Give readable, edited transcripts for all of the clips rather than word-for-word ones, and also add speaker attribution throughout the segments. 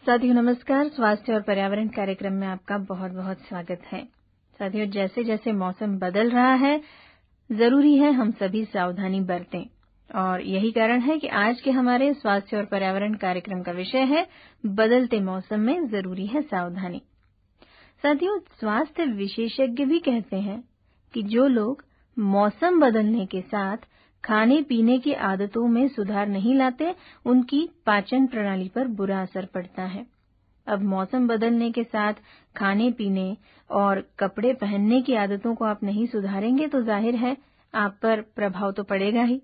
Speaker 1: साथियों नमस्कार। स्वास्थ्य और पर्यावरण कार्यक्रम में आपका बहुत बहुत स्वागत है। साथियों, जैसे जैसे मौसम बदल रहा है, जरूरी है हम सभी सावधानी बरतें और यही कारण है कि आज के हमारे स्वास्थ्य और पर्यावरण कार्यक्रम का विषय है बदलते मौसम में जरूरी है सावधानी। साथियों, स्वास्थ्य विशेषज्ञ भी कहते हैं कि जो लोग मौसम बदलने के साथ खाने पीने की आदतों में सुधार नहीं लाते, उनकी पाचन प्रणाली पर बुरा असर पड़ता है। अब मौसम बदलने के साथ खाने पीने और कपड़े पहनने की आदतों को आप नहीं सुधारेंगे तो जाहिर है आप पर प्रभाव तो पड़ेगा ही।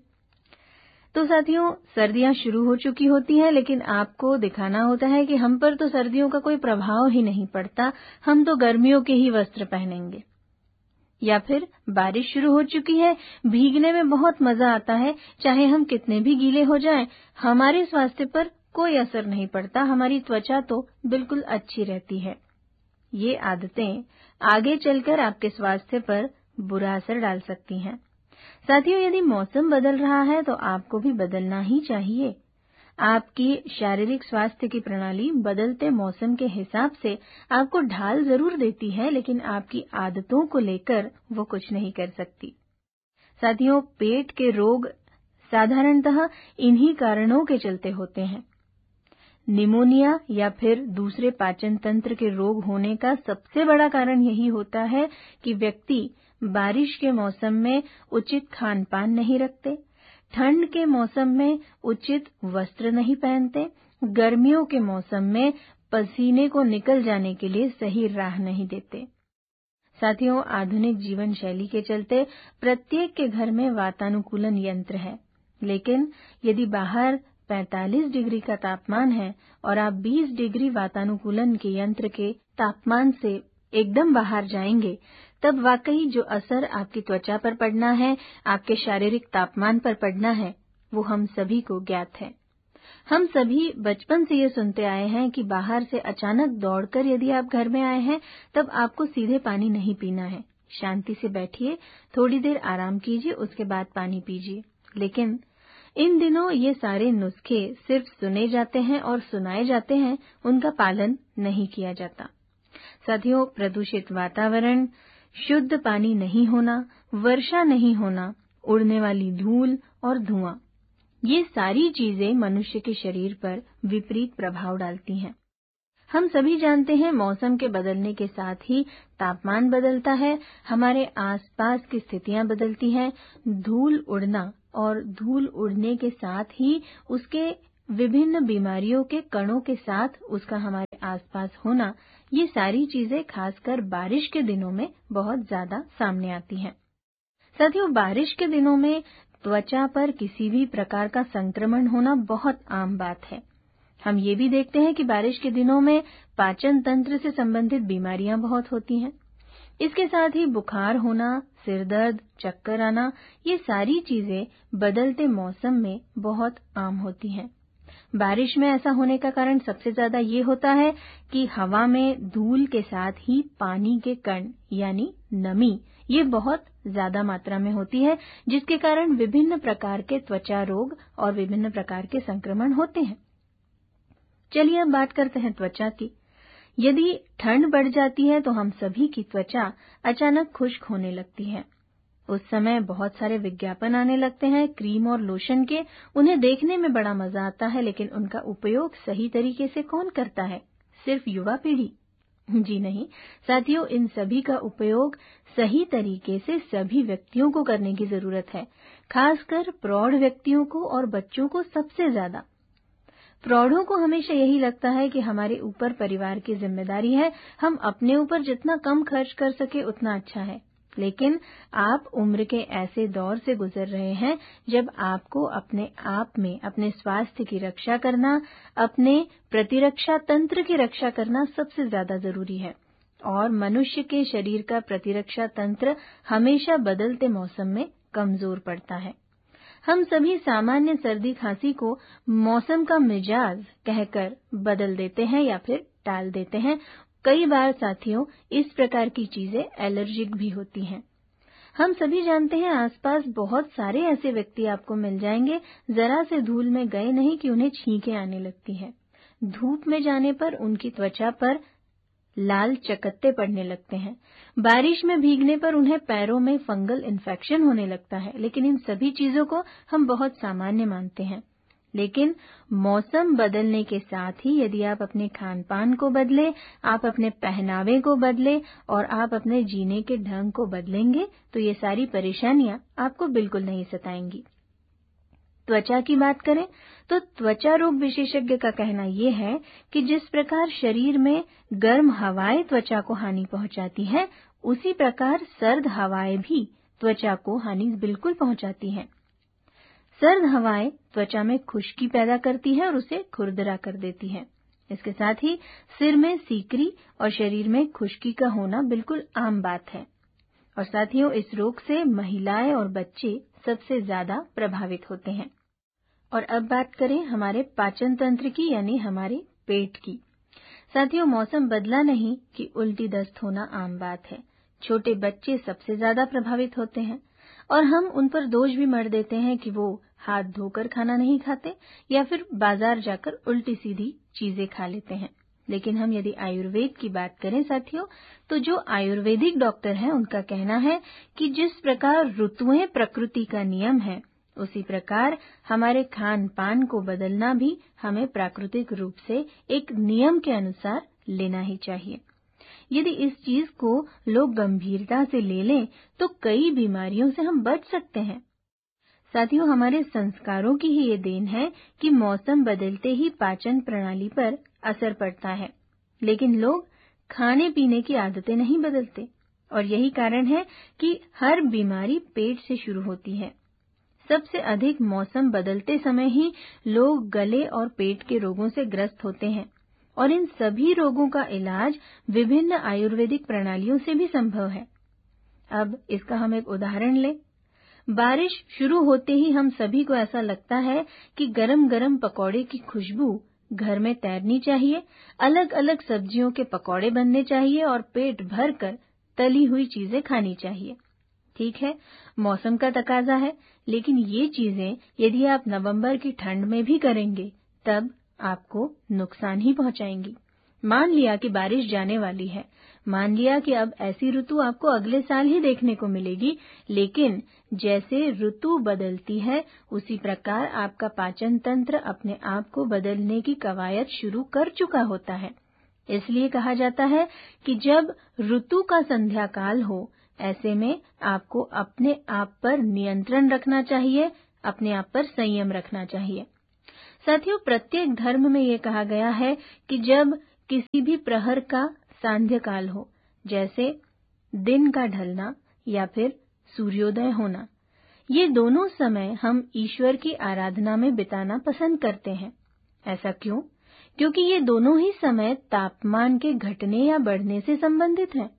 Speaker 1: तो साथियों, सर्दियां शुरू हो चुकी होती हैं, लेकिन आपको दिखाना होता है कि हम पर तो सर्दियों का कोई प्रभाव ही नहीं पड़ता, हम तो गर्मियों के ही वस्त्र पहनेंगे। या फिर बारिश शुरू हो चुकी है, भीगने में बहुत मजा आता है, चाहे हम कितने भी गीले हो जाएं, हमारे स्वास्थ्य पर कोई असर नहीं पड़ता, हमारी त्वचा तो बिल्कुल अच्छी रहती है। ये आदतें आगे चलकर आपके स्वास्थ्य पर बुरा असर डाल सकती हैं। साथियों, यदि मौसम बदल रहा है तो आपको भी बदलना ही चाहिए। आपकी शारीरिक स्वास्थ्य की प्रणाली बदलते मौसम के हिसाब से आपको ढाल जरूर देती है, लेकिन आपकी आदतों को लेकर वो कुछ नहीं कर सकती। साथियों, पेट के रोग साधारणतः इन्हीं कारणों के चलते होते हैं। निमोनिया या फिर दूसरे पाचन तंत्र के रोग होने का सबसे बड़ा कारण यही होता है कि व्यक्ति बारिश के मौसम में उचित खान पान नहीं रखते, ठंड के मौसम में उचित वस्त्र नहीं पहनते, गर्मियों के मौसम में पसीने को निकल जाने के लिए सही राह नहीं देते। साथियों, आधुनिक जीवन शैली के चलते प्रत्येक के घर में वातानुकूलन यंत्र है, लेकिन यदि बाहर 45 डिग्री का तापमान है और आप 20 डिग्री वातानुकूलन के यंत्र के तापमान से एकदम बाहर जाएंगे, तब वाकई जो असर आपकी त्वचा पर पड़ना है, आपके शारीरिक तापमान पर पड़ना है, वो हम सभी को ज्ञात है। हम सभी बचपन से ये सुनते आए हैं कि बाहर से अचानक दौड़कर यदि आप घर में आए हैं, तब आपको सीधे पानी नहीं पीना है। शांति से बैठिए, थोड़ी देर आराम कीजिए, उसके बाद पानी पीजिए। लेकिन इन दिनों ये सारे नुस्खे सिर्फ सुने जाते हैं और सुनाए जाते हैं, उनका पालन नहीं किया जाता। साथियों, प्रदूषित वातावरण, शुद्ध पानी नहीं होना, वर्षा नहीं होना, उड़ने वाली धूल और धुआं, ये सारी चीजें मनुष्य के शरीर पर विपरीत प्रभाव डालती हैं। हम सभी जानते हैं मौसम के बदलने के साथ ही तापमान बदलता है, हमारे आसपास की स्थितियां बदलती हैं, धूल उड़ना और धूल उड़ने के साथ ही उसके विभिन्न बीमारियों के कणों के साथ उसका हमारे आसपास होना, ये सारी चीजें खासकर बारिश के दिनों में बहुत ज्यादा सामने आती हैं। साथियों, बारिश के दिनों में त्वचा पर किसी भी प्रकार का संक्रमण होना बहुत आम बात है। हम ये भी देखते हैं कि बारिश के दिनों में पाचन तंत्र से संबंधित बीमारियां बहुत होती हैं। इसके साथ ही बुखार होना, सिर दर्द, चक्कर आना, ये सारी चीजें बदलते मौसम में बहुत आम होती हैं। बारिश में ऐसा होने का कारण सबसे ज्यादा ये होता है कि हवा में धूल के साथ ही पानी के कण यानी नमी ये बहुत ज्यादा मात्रा में होती है, जिसके कारण विभिन्न प्रकार के त्वचा रोग और विभिन्न प्रकार के संक्रमण होते हैं। चलिए अब बात करते हैं त्वचा की। यदि ठंड बढ़ जाती है तो हम सभी की त्वचा अचानक खुश्क होने लगती है। उस समय बहुत सारे विज्ञापन आने लगते हैं क्रीम और लोशन के। उन्हें देखने में बड़ा मजा आता है, लेकिन उनका उपयोग सही तरीके से कौन करता है? सिर्फ युवा पीढ़ी? जी नहीं साथियों, इन सभी का उपयोग सही तरीके से सभी व्यक्तियों को करने की जरूरत है, खासकर प्रौढ़ व्यक्तियों को और बच्चों को सबसे ज्यादा। प्रौढ़ों को हमेशा यही लगता है कि हमारे ऊपर परिवार की जिम्मेदारी है, हम अपने ऊपर जितना कम खर्च कर सके उतना अच्छा है। लेकिन आप उम्र के ऐसे दौर से गुजर रहे हैं जब आपको अपने आप में अपने स्वास्थ्य की रक्षा करना, अपने प्रतिरक्षा तंत्र की रक्षा करना सबसे ज्यादा जरूरी है। और मनुष्य के शरीर का प्रतिरक्षा तंत्र हमेशा बदलते मौसम में कमजोर पड़ता है। हम सभी सामान्य सर्दी खांसी को मौसम का मिजाज कहकर बदल देते हैं या फिर टाल देते हैं। कई बार साथियों, इस प्रकार की चीजें एलर्जिक भी होती हैं। हम सभी जानते हैं आसपास बहुत सारे ऐसे व्यक्ति आपको मिल जाएंगे, जरा से धूल में गए नहीं कि उन्हें छींकें आने लगती हैं। धूप में जाने पर उनकी त्वचा पर लाल चकत्ते पड़ने लगते हैं। बारिश में भीगने पर उन्हें पैरों में फंगल इन्फेक्शन होने लगता है। लेकिन इन सभी चीजों को हम बहुत सामान्य मानते हैं। लेकिन मौसम बदलने के साथ ही यदि आप अपने खान पान को बदले, आप अपने पहनावे को बदले और आप अपने जीने के ढंग को बदलेंगे तो ये सारी परेशानियां आपको बिल्कुल नहीं सताएंगी। त्वचा की बात करें तो त्वचा रोग विशेषज्ञ का कहना यह है कि जिस प्रकार शरीर में गर्म हवाएं त्वचा को हानि पहुंचाती हैं, उसी प्रकार सर्द हवाएं भी त्वचा को हानि बिल्कुल पहुंचाती हैं। सर्द हवाएं त्वचा में खुश्की पैदा करती है और उसे खुरदरा कर देती है। इसके साथ ही सिर में सीकरी और शरीर में खुश्की का होना बिल्कुल आम बात है। और साथियों, इस रोग से महिलाएं और बच्चे सबसे ज्यादा प्रभावित होते हैं। और अब बात करें हमारे पाचन तंत्र की, यानी हमारे पेट की। साथियों, मौसम बदला नहीं कि उल्टी दस्त होना आम बात है। छोटे बच्चे सबसे ज्यादा प्रभावित होते हैं और हम उन पर दोष भी मढ़ देते हैं कि वो हाथ धोकर खाना नहीं खाते या फिर बाजार जाकर उल्टी सीधी चीजें खा लेते हैं। लेकिन हम यदि आयुर्वेद की बात करें साथियों, तो जो आयुर्वेदिक डॉक्टर हैं उनका कहना है कि जिस प्रकार ऋतुएं प्रकृति का नियम है, उसी प्रकार हमारे खान पान को बदलना भी हमें प्राकृतिक रूप से एक नियम के अनुसार लेना ही चाहिए। यदि इस चीज को लोग गंभीरता से ले लें तो कई बीमारियों से हम बच सकते हैं। साथियों, हमारे संस्कारों की ही ये देन है कि मौसम बदलते ही पाचन प्रणाली पर असर पड़ता है, लेकिन लोग खाने पीने की आदतें नहीं बदलते और यही कारण है कि हर बीमारी पेट से शुरू होती है। सबसे अधिक मौसम बदलते समय ही लोग गले और पेट के रोगों से ग्रस्त होते हैं और इन सभी रोगों का इलाज विभिन्न आयुर्वेदिक प्रणालियों से भी संभव है। अब इसका हम एक उदाहरण लें। बारिश शुरू होते ही हम सभी को ऐसा लगता है कि गरम गरम पकौड़े की खुशबू घर में तैरनी चाहिए, अलग अलग सब्जियों के पकौड़े बनने चाहिए और पेट भरकर तली हुई चीजें खानी चाहिए। ठीक है, मौसम का तकाजा है, लेकिन ये चीजें यदि आप नवंबर की ठंड में भी करेंगे तब आपको नुकसान ही पहुंचाएंगी। मान लिया कि बारिश जाने वाली है, मान लिया कि अब ऐसी ऋतु आपको अगले साल ही देखने को मिलेगी, लेकिन जैसे ऋतु बदलती है उसी प्रकार आपका पाचन तंत्र अपने आप को बदलने की कवायद शुरू कर चुका होता है। इसलिए कहा जाता है कि जब ऋतु का संध्या काल हो, ऐसे में आपको अपने आप पर नियंत्रण रखना चाहिए, अपने आप पर संयम रखना चाहिए। साथियों, प्रत्येक धर्म में ये कहा गया है कि जब किसी भी प्रहर का सांध्य काल हो, जैसे दिन का ढलना या फिर सूर्योदय होना, ये दोनों समय हम ईश्वर की आराधना में बिताना पसंद करते हैं। ऐसा क्यों? क्योंकि ये दोनों ही समय तापमान के घटने या बढ़ने से संबंधित हैं।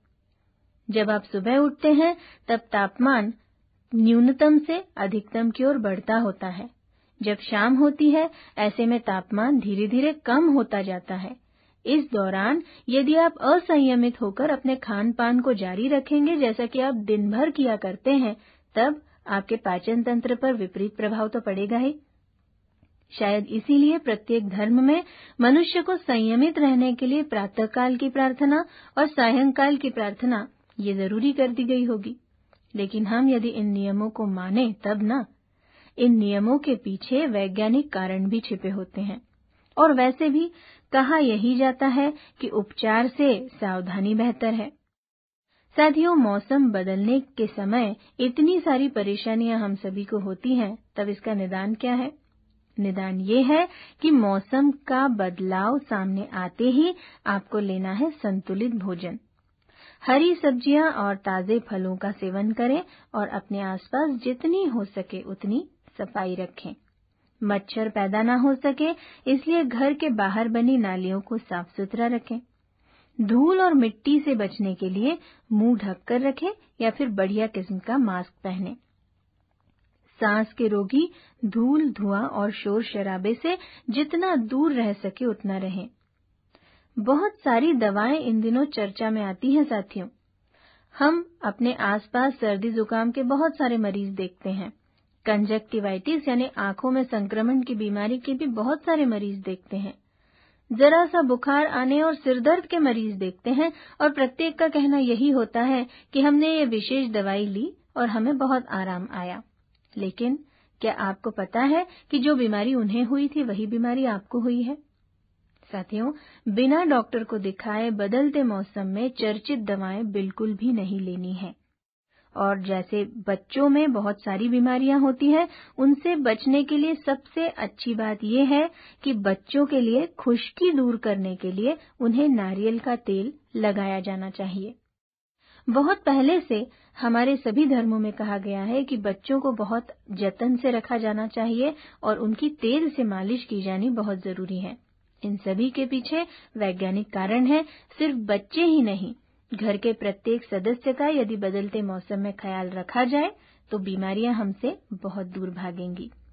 Speaker 1: जब आप सुबह उठते हैं तब तापमान न्यूनतम से अधिकतम की ओर बढ़ता होता है। जब शाम होती है ऐसे में तापमान धीरे धीरे कम होता जाता है। इस दौरान यदि आप असंयमित होकर अपने खान पान को जारी रखेंगे जैसा कि आप दिन भर किया करते हैं, तब आपके पाचन तंत्र पर विपरीत प्रभाव तो पड़ेगा ही। शायद इसीलिए प्रत्येक धर्म में मनुष्य को संयमित रहने के लिए प्रातःकाल की प्रार्थना और सायंकाल की प्रार्थना ये जरूरी कर दी गई होगी। लेकिन हम यदि इन नियमों को माने तब ना। इन नियमों के पीछे वैज्ञानिक कारण भी छिपे होते हैं और वैसे भी कहा यही जाता है कि उपचार से सावधानी बेहतर है। साथियों, मौसम बदलने के समय इतनी सारी परेशानियां हम सभी को होती हैं, तब इसका निदान क्या है? निदान ये है कि मौसम का बदलाव सामने आते ही आपको लेना है संतुलित भोजन। हरी सब्जियां और ताजे फलों का सेवन करें और अपने आसपास जितनी हो सके उतनी सफाई रखें। मच्छर पैदा ना हो सके इसलिए घर के बाहर बनी नालियों को साफ सुथरा रखें। धूल और मिट्टी से बचने के लिए मुंह ढककर रखें या फिर बढ़िया किस्म का मास्क पहनें। सांस के रोगी धूल, धुआं और शोर शराबे से जितना दूर रह सके उतना रहें। बहुत सारी दवाएं इन दिनों चर्चा में आती हैं साथियों। हम अपने आसपास सर्दी जुकाम के बहुत सारे मरीज देखते हैं। कंजक्टिवाइटिस यानी आंखों में संक्रमण की बीमारी के भी बहुत सारे मरीज देखते हैं। जरा सा बुखार आने और सिरदर्द के मरीज देखते हैं और प्रत्येक का कहना यही होता है कि हमने ये विशेष दवाई ली और हमें बहुत आराम आया। लेकिन क्या आपको पता है कि जो बीमारी उन्हें हुई थी वही बीमारी आपको हुई है? साथियों, बिना डॉक्टर को दिखाए बदलते मौसम में चर्चित दवाएं बिल्कुल भी नहीं लेनी है। और जैसे बच्चों में बहुत सारी बीमारियां होती हैं, उनसे बचने के लिए सबसे अच्छी बात यह है कि बच्चों के लिए खुश्की दूर करने के लिए उन्हें नारियल का तेल लगाया जाना चाहिए। बहुत पहले से हमारे सभी धर्मों में कहा गया है कि बच्चों को बहुत जतन से रखा जाना चाहिए और उनकी तेल से मालिश की जानी बहुत जरूरी है। इन सभी के पीछे वैज्ञानिक कारण है। सिर्फ बच्चे ही नहीं, घर के प्रत्येक सदस्य का यदि बदलते मौसम में ख्याल रखा जाए तो बीमारियां हमसे बहुत दूर भागेंगी।